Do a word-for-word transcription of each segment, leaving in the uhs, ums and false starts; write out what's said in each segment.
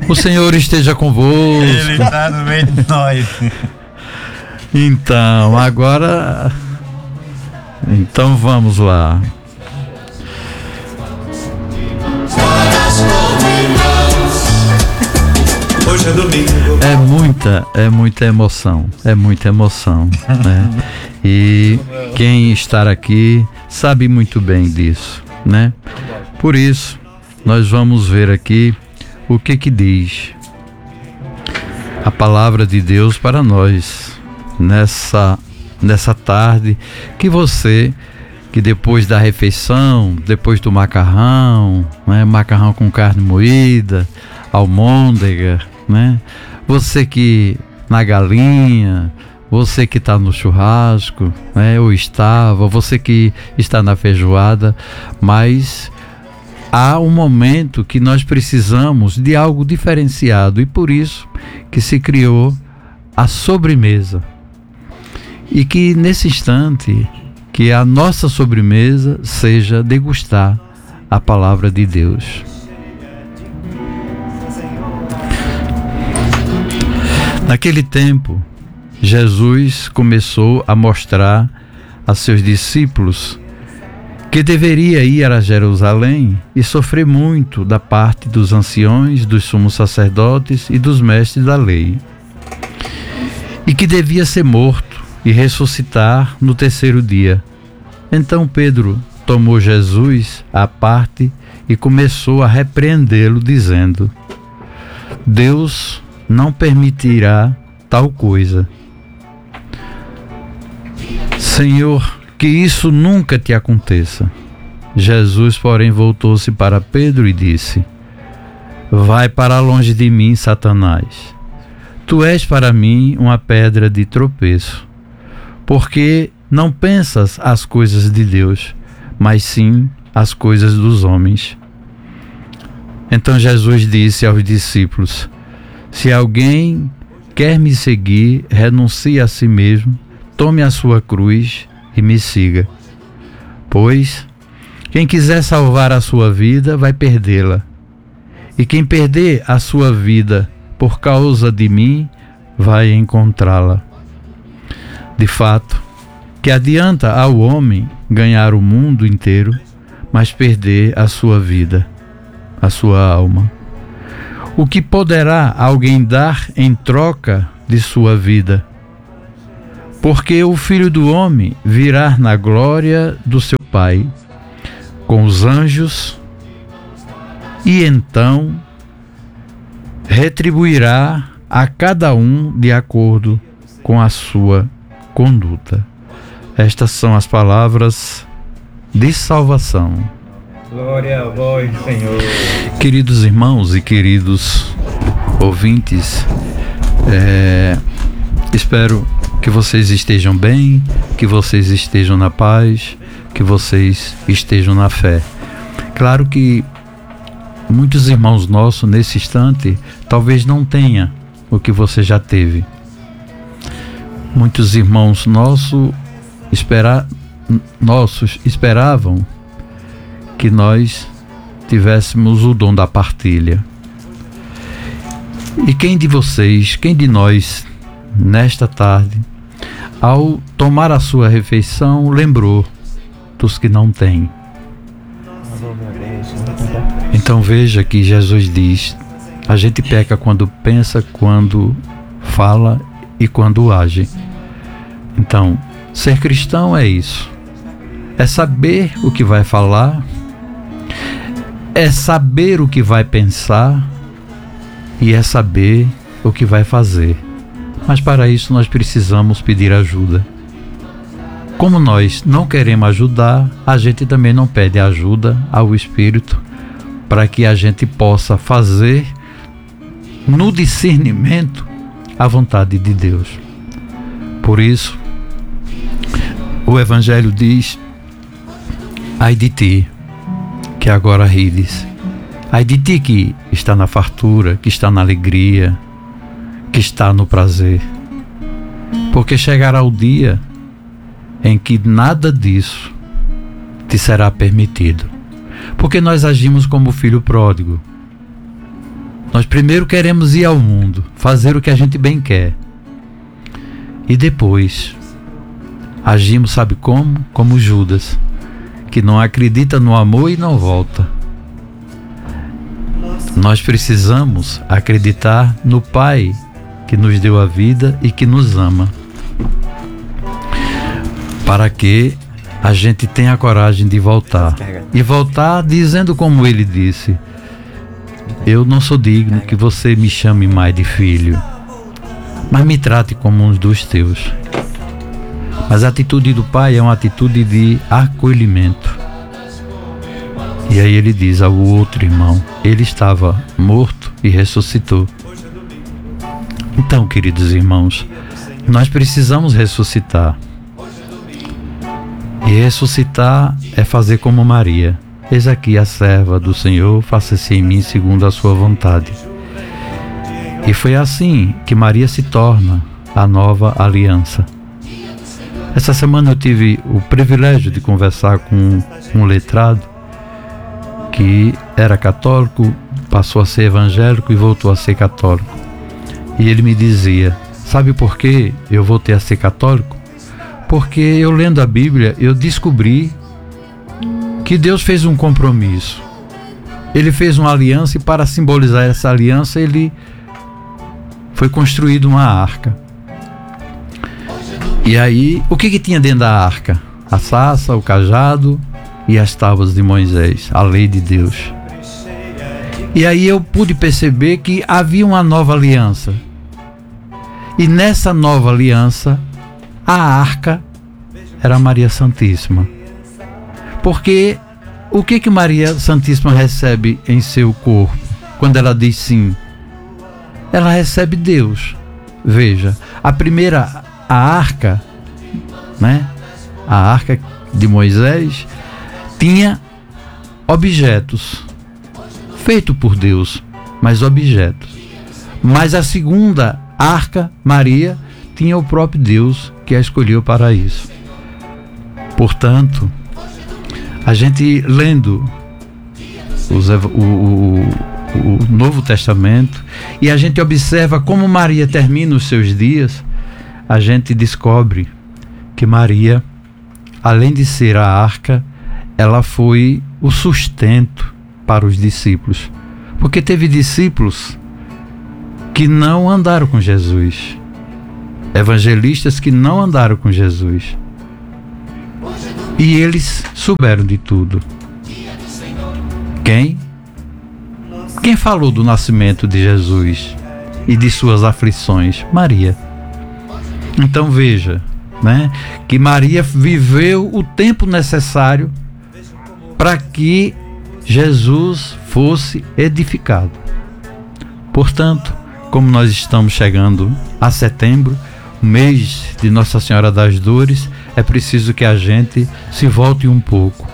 O Senhor esteja convosco. Ele está no meio de nós. Então, agora... Então vamos lá. Hoje é domingo. É muita, é muita emoção, é muita emoção, né? E quem está aqui sabe muito bem disso, né? Por isso, nós vamos ver aqui o que que diz a palavra de Deus para nós nessa, nessa tarde, que você, que depois da refeição, depois do macarrão, né? Macarrão com carne moída, almôndega, né? Você que na galinha, você que está no churrasco, né? Ou estava, você que está na feijoada, mas há um momento que nós precisamos de algo diferenciado, e por isso que se criou a sobremesa. E que nesse instante, que a nossa sobremesa seja degustar a palavra de Deus. Naquele tempo, Jesus começou a mostrar a seus discípulos que deveria ir a Jerusalém e sofrer muito da parte dos anciões, dos sumos sacerdotes e dos mestres da lei, e que devia ser morto e ressuscitar no terceiro dia. Então Pedro tomou Jesus à parte e começou a repreendê-lo, dizendo: Deus não permitirá tal coisa. Senhor, que isso nunca te aconteça. Jesus, porém, voltou-se para Pedro e disse: Vai para longe de mim, Satanás. Tu és para mim uma pedra de tropeço, porque não pensas as coisas de Deus, mas sim as coisas dos homens. Então Jesus disse aos discípulos: Se alguém quer me seguir, renuncie a si mesmo, tome a sua cruz e me siga. Pois quem quiser salvar a sua vida vai perdê-la, e quem perder a sua vida por causa de mim vai encontrá-la. De fato, que adianta ao homem ganhar o mundo inteiro, mas perder a sua vida, a sua alma? O que poderá alguém dar em troca de sua vida? Porque o Filho do Homem virá na glória do seu Pai, com os anjos, e então retribuirá a cada um de acordo com a sua conduta. Estas são as palavras de salvação. Glória a vós, Senhor. Queridos irmãos e queridos ouvintes, é, espero que vocês estejam bem, que vocês estejam na paz, que vocês estejam na fé. Claro que muitos irmãos nossos nesse instante talvez não tenham o que você já teve. Muitos irmãos nossos, espera, nossos esperavam que nós tivéssemos o dom da partilha. E quem de vocês, quem de nós, nesta tarde, ao tomar a sua refeição, lembrou dos que não têm? Então veja que Jesus diz: a gente peca quando pensa, quando fala e quando age. Então, ser cristão é isso. É saber o que vai falar, é saber o que vai pensar e é saber o que vai fazer. Mas para isso nós precisamos pedir ajuda. Como nós não queremos ajudar, a gente também não pede ajuda ao Espírito para que a gente possa fazer no discernimento a vontade de Deus. Por isso, o Evangelho diz: ai de ti, que agora rides. Ai de ti que está na fartura, que está na alegria, que está no prazer. Porque chegará o dia em que nada disso te será permitido. Porque nós agimos como o filho pródigo. Nós primeiro queremos ir ao mundo, fazer o que a gente bem quer. E depois agimos, sabe como? Como Judas, que não acredita no amor e não volta. Nós precisamos acreditar no Pai que nos deu a vida e que nos ama, para que a gente tenha a coragem de voltar. E voltar dizendo como ele disse: eu não sou digno que você me chame mais de filho, mas me trate como um dos teus. Mas a atitude do Pai é uma atitude de acolhimento. E aí ele diz ao outro irmão: ele estava morto e ressuscitou. Então, queridos irmãos, nós precisamos ressuscitar. E ressuscitar é fazer como Maria: eis aqui a serva do Senhor, faça-se em mim segundo a sua vontade. E foi assim que Maria se torna a nova aliança. Essa semana eu tive o privilégio de conversar com um letrado que era católico, passou a ser evangélico e voltou a ser católico. E ele me dizia: sabe por que eu voltei a ser católico? Porque eu, lendo a Bíblia, eu descobri que Deus fez um compromisso. Ele fez uma aliança, e para simbolizar essa aliança, ele foi construído uma arca. E aí, o que que tinha dentro da arca? A sarça, o cajado e as tábuas de Moisés, a lei de Deus. E aí eu pude perceber que havia uma nova aliança. E nessa nova aliança, a arca era Maria Santíssima. Porque o que que Maria Santíssima recebe em seu corpo quando ela diz sim? Ela recebe Deus. Veja, a primeira, a arca, né? A arca de Moisés tinha objetos feitos por Deus, mas objetos. Mas a segunda arca, Maria, tinha o próprio Deus que a escolheu para isso. Portanto, a gente lendo os, o, o, o Novo Testamento, e a gente observa como Maria termina os seus dias, a gente descobre que Maria, além de ser a arca, ela foi o sustento para os discípulos. Porque teve discípulos que não andaram com Jesus, evangelistas que não andaram com Jesus, e eles souberam de tudo. Quem? Quem falou do nascimento de Jesus e de suas aflições? Maria. Então veja, né, que Maria viveu o tempo necessário para que Jesus fosse edificado. Portanto, como nós estamos chegando a setembro, mês de Nossa Senhora das Dores, é preciso que a gente se volte um pouco,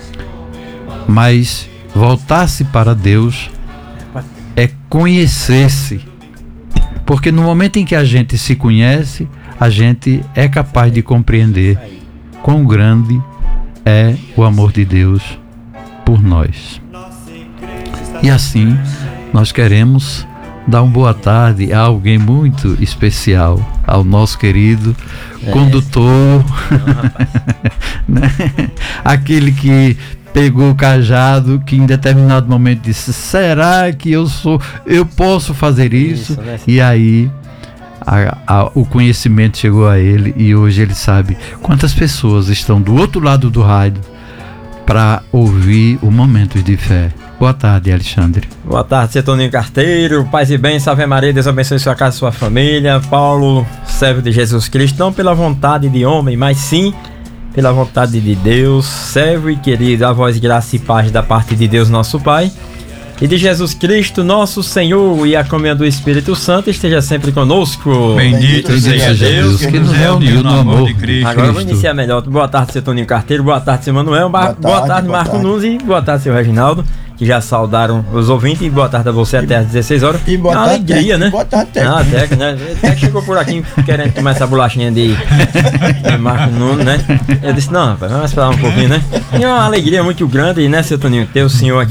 mas voltar-se para Deus é conhecer-se, porque no momento em que a gente se conhece, a gente é capaz de compreender quão grande é o amor de Deus por nós. E assim, nós queremos dar uma boa tarde a alguém muito especial, ao nosso querido é. condutor, né? Aquele que pegou o cajado, que em determinado momento disse: será que eu sou, eu posso fazer isso? isso né? E aí a, a, o conhecimento chegou a ele, e hoje ele sabe quantas pessoas estão do outro lado do rádio para ouvir o Momentos de Fé. Boa tarde, Alexandre. Boa tarde, seu Toninho Carteiro. Paz e bem, salve Maria, Deus abençoe sua casa e sua família. Paulo, servo de Jesus Cristo, não pela vontade de homem, mas sim pela vontade de Deus. Servo e querido, a voz, graça e paz da parte de Deus, nosso Pai, e de Jesus Cristo, nosso Senhor, e a comunhão do Espírito Santo esteja sempre conosco. Bendito, Bendito seja Deus, Deus que nos reuniu no amor de Cristo. Agora eu vou iniciar melhor. Boa tarde, seu Toninho Carteiro. Boa tarde, seu Manuel. Boa, boa tarde, boa tarde Marco tarde. Nunes. E boa tarde, seu Reginaldo, que já saudaram os ouvintes. E boa tarde a você até às dezesseis horas. E boa é uma tarde, alegria, Teco. né? Boa tarde, Teco. Ah, Teco, né? Teco chegou por aqui querendo tomar essa bolachinha de, de Marco Nunes, né? Eu disse: não, rapaz, vamos esperar um pouquinho, né? E é uma alegria muito grande, né, seu Toninho, ter o senhor aqui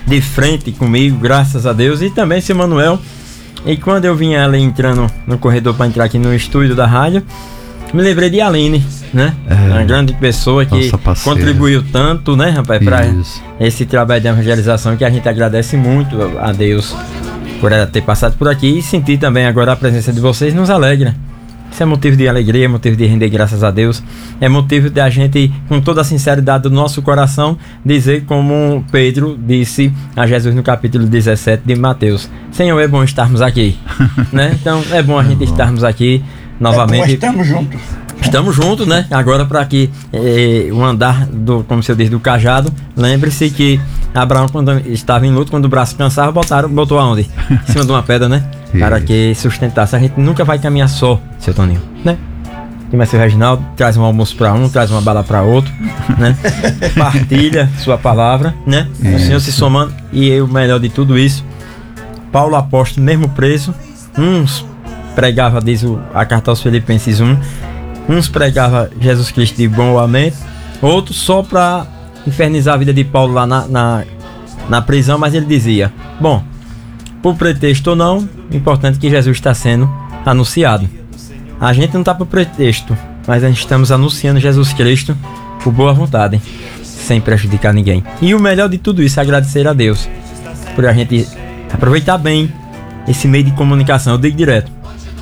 de frente comigo, graças a Deus, e também seu Manuel. E quando eu vinha ali entrando no corredor para entrar aqui no estúdio da rádio, me lembrei de Aline, né? É, uma grande pessoa que contribuiu tanto, né, rapaz, para esse trabalho de evangelização, que a gente agradece muito a Deus por ela ter passado por aqui, e sentir também agora a presença de vocês nos alegra. Isso é motivo de alegria, é motivo de render graças a Deus, é motivo de a gente, com toda a sinceridade do nosso coração, dizer como Pedro disse a Jesus no capítulo dezessete de Mateus: Senhor, é bom estarmos aqui, né? Então é bom a gente é bom. estarmos aqui novamente. É bom, estamos juntos. Estamos juntos, né? Agora, para que eh, o andar do, como se eu disse, do cajado, lembre-se que Abraão, quando estava em luto, quando o braço cansava, botaram, botou aonde? Em cima de uma pedra, né? Para que sustentasse. A gente nunca vai caminhar só, seu Toninho, né? Mas seu Reginaldo traz um almoço para um, traz uma bala para outro, né? Partilha sua palavra, né? Isso. O Senhor se somando. E o melhor de tudo isso, Paulo apóstolo, mesmo preso, uns pregava, diz o, a carta aos Filipenses um, uns pregava Jesus Cristo de bom lamento, outros só para infernizar a vida de Paulo lá na, na, na prisão, mas ele dizia: bom, por pretexto ou não, o importante é que Jesus está sendo anunciado. A gente não está por pretexto, mas a gente estamos anunciando Jesus Cristo por boa vontade, sem prejudicar ninguém. E o melhor de tudo isso é agradecer a Deus por a gente aproveitar bem esse meio de comunicação. Eu digo direto,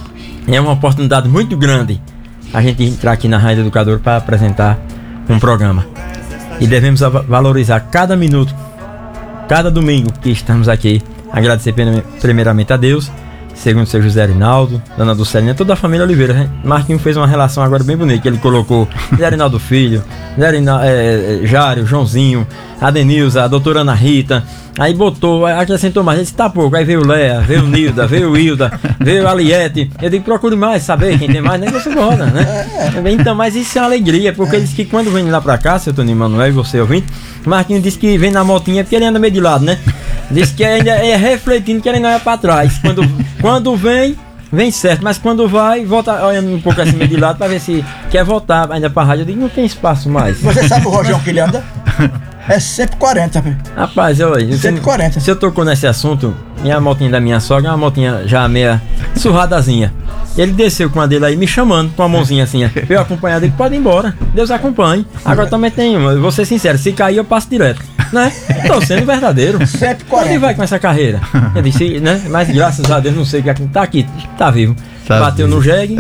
é uma oportunidade muito grande a gente entrar aqui na Rádio Educador para apresentar um programa. E devemos valorizar cada minuto, cada domingo que estamos aqui. Agradecer primeiramente a Deus, segundo o seu José Arinaldo, Dona Dulcelina, toda a família Oliveira. Marquinhos fez uma relação agora bem bonita, que ele colocou Zé Arinaldo Filho, Zé Arinaldo, é, Jário, Joãozinho, a Denilza, a doutora Ana Rita, aí botou, acrescentou mais, ele disse: tá pouco, aí veio Léa, veio Nilda, veio Hilda, veio Aliette. Eu digo: procure mais, saber quem tem mais, nem você roda, né? Então, mas isso é uma alegria, porque ele disse que quando vem lá pra cá, seu Toninho Manuel e você ouvinte, Marquinhos disse que vem na motinha porque ele anda meio de lado, né? Diz que ainda é refletindo que ele não é pra trás. Quando, quando vem, vem certo, mas quando vai, volta olhando um pouco assim meio de lado pra ver se quer voltar ainda pra rádio. Eu digo: não tem espaço mais. Você sabe o rojão que ele anda? É cento e quarenta. Rapaz, olha, cento e quarenta. Se eu tocou nesse assunto, minha motinha da minha sogra é uma motinha já meia surradazinha. Ele desceu com a dele aí, me chamando com a mãozinha assim, eu acompanhado, ele: pode ir embora, Deus acompanhe. Agora também tem uma, vou ser sincero, se cair eu passo direto, né? Tô sendo verdadeiro. cento e quarenta. Onde vai com essa carreira? Eu disse, né? Mas graças a Deus, não sei o que é que tá aqui, tá vivo. Tá Bateu vivo. No jegue,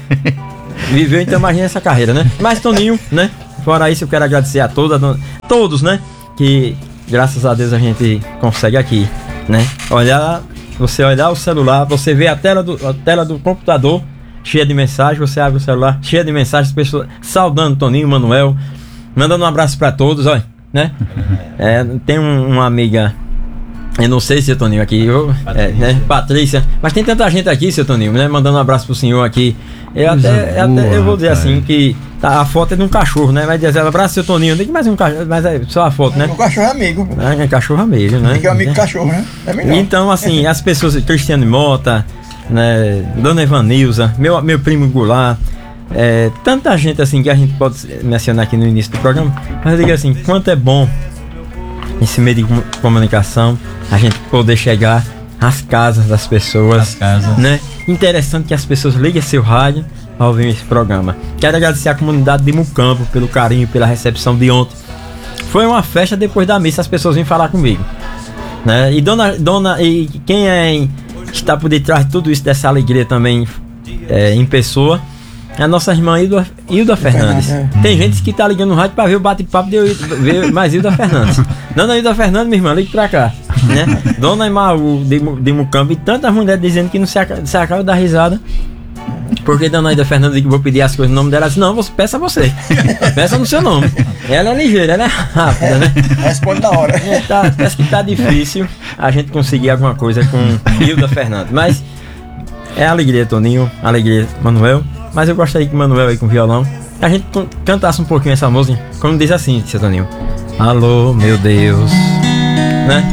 viveu, então imagina essa carreira, né? Mas Toninho, né? Fora isso, eu quero agradecer a toda, todos, né? Que graças a Deus a gente consegue aqui, né? Olhar, você olhar o celular, você vê a tela do, a tela do computador cheia de mensagens, você abre o celular cheia de mensagens, pessoas saudando Toninho, Manuel, mandando um abraço pra todos, olha, né? É, tem um, uma amiga, eu não sei se é Toninho aqui, eu, é, né? Patrícia, mas tem tanta gente aqui, seu Toninho, né? Mandando um abraço pro senhor aqui. Eu até, boa, até eu vou dizer assim que tá, a foto é de um cachorro, né? Vai dizer: abraço, seu Toninho. Não tem mais um cachorro, mas é só a foto, né? Um cachorro é amigo. É, é cachorro amigo, né? Tem que é amigo cachorro, né? É melhor. Então, assim, as pessoas, Cristiano Mota, né? Dona Evanilza, meu, meu primo Goulart, é, tanta gente assim que a gente pode mencionar aqui no início do programa. Mas eu digo assim, quanto é bom esse meio de comunicação, a gente poder chegar às casas das pessoas, As casas. né? Interessante que as pessoas liguem seu rádio ao ouvir esse programa. Quero agradecer à comunidade de Mucambo pelo carinho, pela recepção de ontem. Foi uma festa. Depois da missa as pessoas vêm falar comigo, né? E dona, dona e quem é está por detrás de tudo isso, dessa alegria também, é, em pessoa, é a nossa irmã Hilda, Hilda Fernandes. Fernandes é. Tem gente que tá ligando no rádio para ver o bate-papo de ver mais Hilda Fernandes. Dona Hilda Fernandes, minha irmã, ligue pra cá, né? Dona Imaú de, de Mucambo, e tantas mulheres dizendo que não se acaba, se acaba da risada. Porque Dona Hilda Fernandes, que vou pedir as coisas no nome dela, disse: não, você peça você. Peça no seu nome. Ela é ligeira, ela é rápida, né? Responde na hora. É, tá, parece que tá difícil a gente conseguir alguma coisa com Hilda Fernandes. Mas é alegria, Toninho, alegria, Manuel. Mas eu gostaria que Manuel aí com violão, a gente cantasse um pouquinho essa música, como diz assim, seu Toninho: alô, meu Deus, né?